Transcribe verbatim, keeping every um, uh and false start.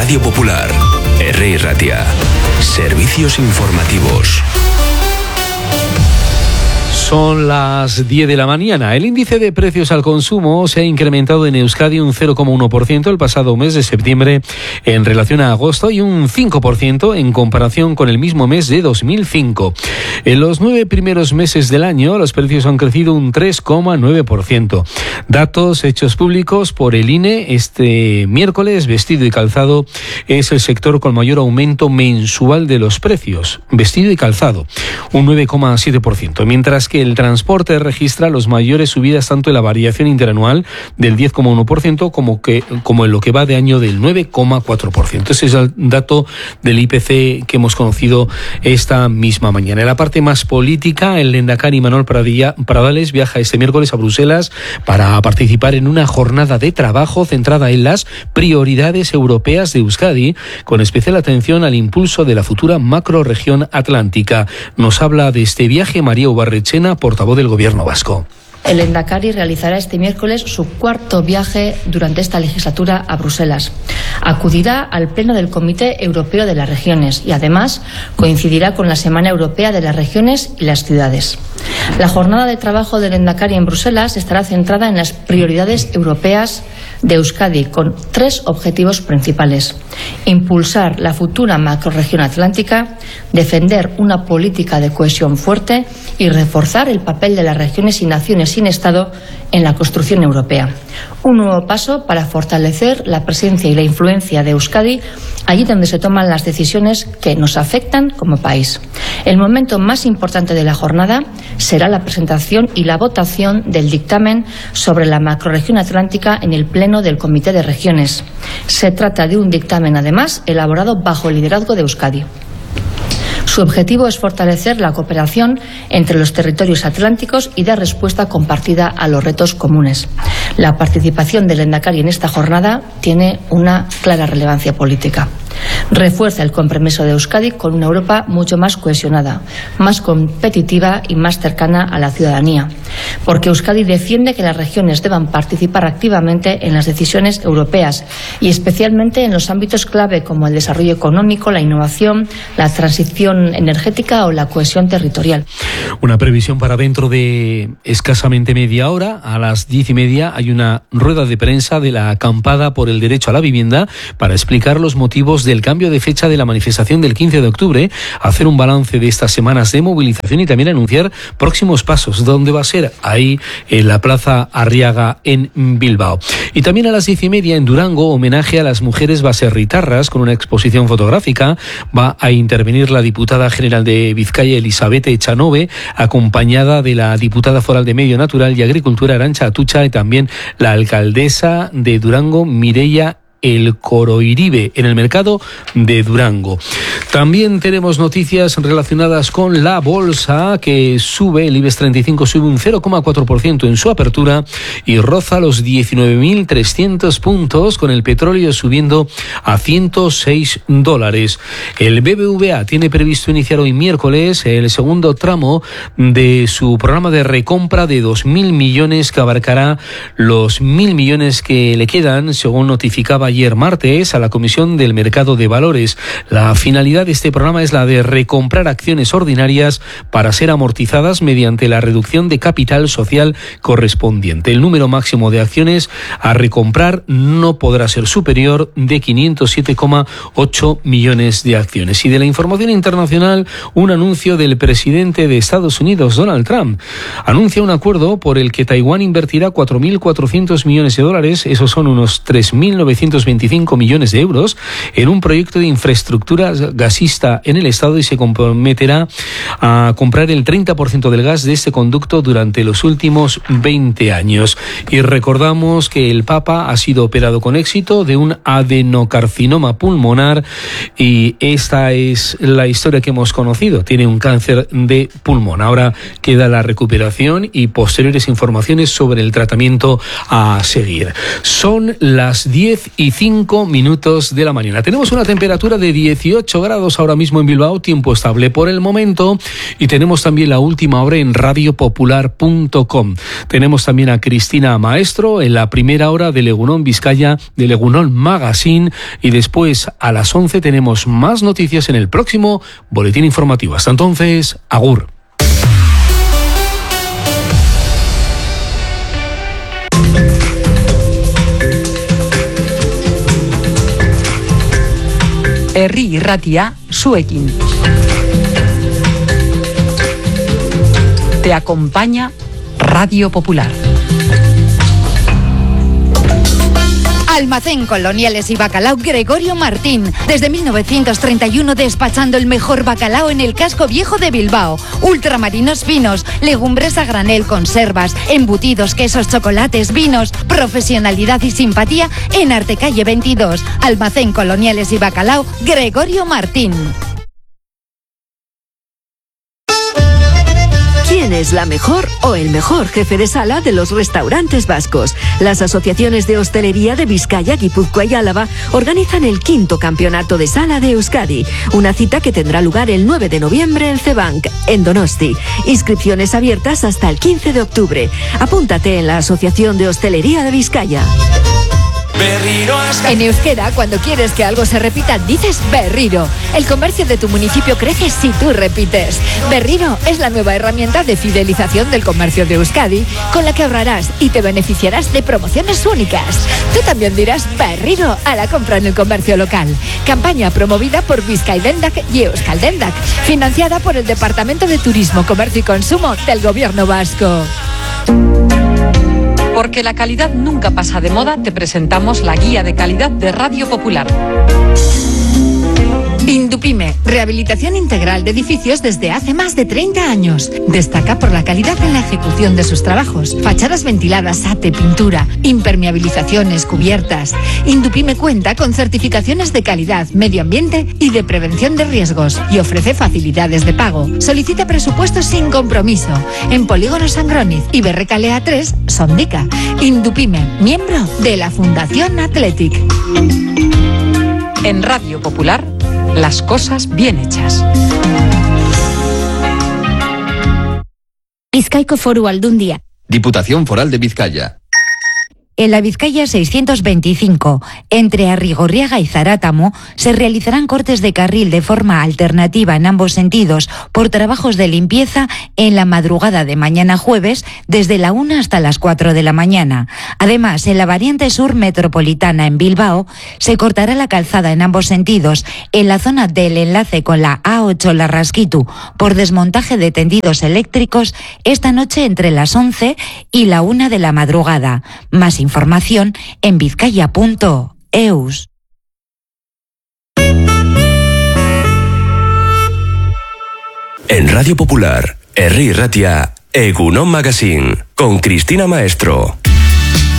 Radio Popular, R. Ratia. Servicios informativos. Son las diez de la mañana. El índice de precios al consumo se ha incrementado en Euskadi un cero coma uno por ciento el pasado mes de septiembre en relación a agosto y un cinco por ciento en comparación con el mismo mes de dos mil cinco. En los nueve primeros meses del año, los precios han crecido un tres coma nueve por ciento. Datos hechos públicos por el I N E este miércoles. Vestido y calzado es el sector con mayor aumento mensual de los precios. Vestido y calzado, un nueve coma siete por ciento, mientras que el transporte registra los mayores subidas tanto en la variación interanual del diez coma uno por ciento como, que, como en lo que va de año del nueve coma cuatro por ciento. Ese es el dato del I P C que hemos conocido esta misma mañana. En la parte más política, el lehendakari Manuel Pradales viaja este miércoles a Bruselas para participar en una jornada de trabajo centrada en las prioridades europeas de Euskadi, con especial atención al impulso de la futura macrorregión atlántica. Nos habla de este viaje María Ubarrechena, portavoz del Gobierno vasco. El lehendakari realizará este miércoles su cuarto viaje durante esta legislatura a Bruselas. Acudirá al pleno del Comité Europeo de las Regiones y además coincidirá con la Semana Europea de las Regiones y las Ciudades. La jornada de trabajo del lehendakari en Bruselas estará centrada en las prioridades europeas de Euskadi, con tres objetivos principales: impulsar la futura macrorregión atlántica, defender una política de cohesión fuerte y reforzar el papel de las regiones y naciones sin Estado en la construcción europea. Un nuevo paso para fortalecer la presencia y la influencia de Euskadi allí donde se toman las decisiones que nos afectan como país. El momento más importante de la jornada será la presentación y la votación del dictamen sobre la macrorregión atlántica en el Pleno del Comité de Regiones. Se trata de un dictamen, además, elaborado bajo el liderazgo de Euskadi. Su objetivo es fortalecer la cooperación entre los territorios atlánticos y dar respuesta compartida a los retos comunes. La participación del lehendakari en esta jornada tiene una clara relevancia política. Refuerza el compromiso de Euskadi con una Europa mucho más cohesionada, más competitiva y más cercana a la ciudadanía, porque Euskadi defiende que las regiones deban participar activamente en las decisiones europeas y especialmente en los ámbitos clave como el desarrollo económico, la innovación, la transición energética o la cohesión territorial. Una previsión para dentro de escasamente media hora. A las diez y media hay una rueda de prensa de la acampada por el derecho a la vivienda para explicar los motivos del cambio de fecha de la manifestación del quince de octubre, hacer un balance de estas semanas de movilización y también anunciar próximos pasos. ¿Dónde va a ser? Ahí en la Plaza Arriaga en Bilbao. Y también a las diez y media en Durango, homenaje a las mujeres baserritarras con una exposición fotográfica. Va a intervenir la diputada general de Vizcaya, Elizabeth Echanove, acompañada de la diputada foral de Medio Natural y Agricultura, Arantxa Atutxa, y también la alcaldesa de Durango, Mireia El Coroiribe, en el mercado de Durango. También tenemos noticias relacionadas con la bolsa, que sube, el IBEX treinta y cinco sube un cero coma cuatro por ciento en su apertura y roza los diecinueve mil trescientos puntos, con el petróleo subiendo a ciento seis dólares. El B B V A tiene previsto iniciar hoy miércoles el segundo tramo de su programa de recompra de dos mil millones, que abarcará los mil millones que le quedan, según notificaba ayer martes a la Comisión del Mercado de Valores. La finalidad de este programa es la de recomprar acciones ordinarias para ser amortizadas mediante la reducción de capital social correspondiente. El número máximo de acciones a recomprar no podrá ser superior de quinientos siete coma ocho millones de acciones. Y de la información internacional, un anuncio del presidente de Estados Unidos, Donald Trump. Anuncia un acuerdo por el que Taiwán invertirá cuatro mil cuatrocientos millones de dólares, esos son unos tres mil novecientos veinticinco millones de euros, en un proyecto de infraestructura gasista en el estado, y se comprometerá a comprar el treinta por ciento del gas de este conducto durante los últimos veinte años. Y recordamos que el Papa ha sido operado con éxito de un adenocarcinoma pulmonar, y esta es la historia que hemos conocido. Tiene un cáncer de pulmón. Ahora queda la recuperación y posteriores informaciones sobre el tratamiento a seguir. Son las diez y y cinco minutos de la mañana. Tenemos una temperatura de dieciocho grados ahora mismo en Bilbao, tiempo estable por el momento, y tenemos también la última hora en radio popular punto com. Tenemos también a Cristina Maestro en la primera hora de Egunon Vizcaya, de Egunon Magazine, y después a las once tenemos más noticias en el próximo boletín informativo. Hasta entonces, agur. Herri Irratia, zuekin. Te acompaña Radio Popular. Almacén Coloniales y Bacalao Gregorio Martín. Desde mil novecientos treinta y uno despachando el mejor bacalao en el casco viejo de Bilbao. Ultramarinos finos, legumbres a granel, conservas, embutidos, quesos, chocolates, vinos. Profesionalidad y simpatía en Artecalle veintidós. Almacén Coloniales y Bacalao Gregorio Martín. ¿Quién es la mejor o el mejor jefe de sala de los restaurantes vascos? Las asociaciones de hostelería de Vizcaya, Guipúzcoa y Álava organizan el quinto campeonato de sala de Euskadi, una cita que tendrá lugar el nueve de noviembre en Cebank, en Donosti. Inscripciones abiertas hasta el quince de octubre. Apúntate en la Asociación de Hostelería de Vizcaya. En euskera, cuando quieres que algo se repita, dices Berriro. El comercio de tu municipio crece si tú repites. Berriro es la nueva herramienta de fidelización del comercio de Euskadi, con la que ahorrarás y te beneficiarás de promociones únicas. Tú también dirás Berriro a la compra en el comercio local. Campaña promovida por Bizkaidendak y Euskaldendak, financiada por el Departamento de Turismo, Comercio y Consumo del Gobierno Vasco. Porque la calidad nunca pasa de moda, te presentamos la guía de calidad de Radio Popular. Indupime, rehabilitación integral de edificios desde hace más de treinta años. Destaca por la calidad en la ejecución de sus trabajos. Fachadas ventiladas, ate, pintura, impermeabilizaciones, cubiertas. Indupime cuenta con certificaciones de calidad, medio ambiente y de prevención de riesgos y ofrece facilidades de pago. Solicita presupuestos sin compromiso en Polígono Sangroniz y Berrecalea tres, Sondica. Indupime, miembro de la Fundación Athletic. En Radio Popular, las cosas bien hechas. Bizkaiko Foru Aldundia. Diputación Foral de Vizcaya. En la Vizcaya seiscientos veinticinco, entre Arrigorriaga y Zarátamo, se realizarán cortes de carril de forma alternativa en ambos sentidos por trabajos de limpieza en la madrugada de mañana jueves desde la una hasta las cuatro de la mañana. Además, en la variante sur metropolitana en Bilbao, se cortará la calzada en ambos sentidos en la zona del enlace con la A ocho Larrasquitu por desmontaje de tendidos eléctricos esta noche entre las once y la una de la madrugada. Más información en vizcaya punto eus. En Radio Popular, Herri Irratia, Egunon Magazine, con Cristina Maestro.